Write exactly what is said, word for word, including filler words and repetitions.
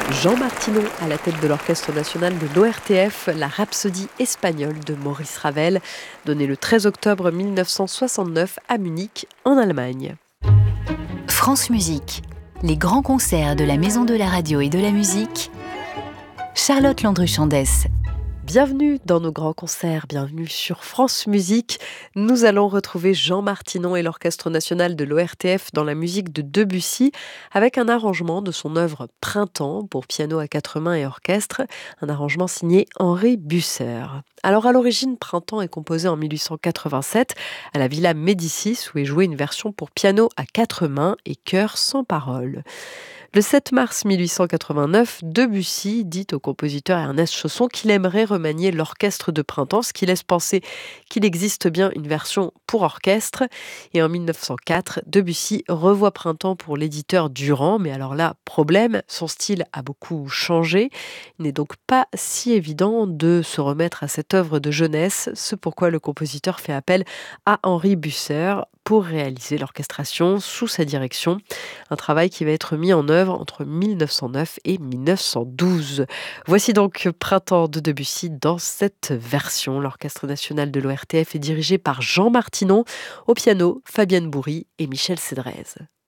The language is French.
Jean Martinon à la tête de l'Orchestre national de l'O R T F, la Rhapsodie espagnole de Maurice Ravel, donnée le treize octobre mille neuf cent soixante-neuf à Munich, en Allemagne. France Musique, les grands concerts de la Maison de la Radio et de la Musique. Charlotte Landru-Chandès. Bienvenue dans nos grands concerts, bienvenue sur France Musique. Nous allons retrouver Jean Martinon et l'Orchestre national de l'O R T F dans la musique de Debussy avec un arrangement de son œuvre Printemps pour piano à quatre mains et orchestre, un arrangement signé Henri Busser. Alors à l'origine, Printemps est composé en mille huit cent quatre-vingt-sept à la Villa Médicis où est jouée une version pour piano à quatre mains et chœur sans parole. Le sept mars mille huit cent quatre-vingt-neuf, Debussy dit au compositeur Ernest Chausson qu'il aimerait remanier l'orchestre de Printemps, ce qui laisse penser qu'il existe bien une version pour orchestre. Et en mille neuf cent quatre, Debussy revoit Printemps pour l'éditeur Durand, mais alors là, problème, son style a beaucoup changé. Il n'est donc pas si évident de se remettre à cette œuvre de jeunesse, ce pourquoi le compositeur fait appel à Henri Busser pour réaliser l'orchestration sous sa direction. Un travail qui va être mis en œuvre entre mille neuf cent neuf et mille neuf cent douze. Voici donc Printemps de Debussy dans cette version. L'Orchestre national de l'O R T F est dirigé par Jean Martinon, au piano Fabienne Bourry et Michel Cédrez.